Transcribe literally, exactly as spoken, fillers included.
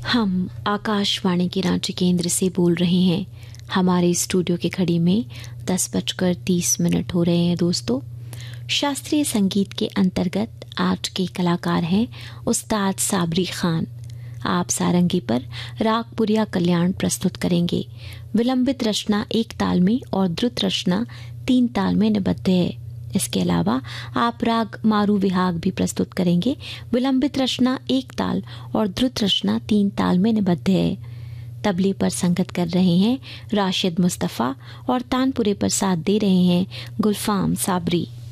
हम आकाशवाणी के रांची केंद्र से बोल रहे हैं। हमारे स्टूडियो की घड़ी में दस बजकर तीस मिनट हो रहे हैं। दोस्तों, शास्त्रीय संगीत के अंतर्गत आज के कलाकार हैं उस्ताद साबरी खान। आप सारंगी पर राग पुरिया कल्याण प्रस्तुत करेंगे। विलंबित रचना एक ताल में और द्रुत रचना तीन ताल में निबद्ध है। इसके अलावा आप राग मारू विहाग भी प्रस्तुत करेंगे। विलंबित रचना एक ताल और द्रुत रचना तीन ताल में निबद्ध है। तबले पर संगत कर रहे हैं राशिद मुस्तफ़ा और तानपुरे पर साथ दे रहे हैं गुलफाम साबरी।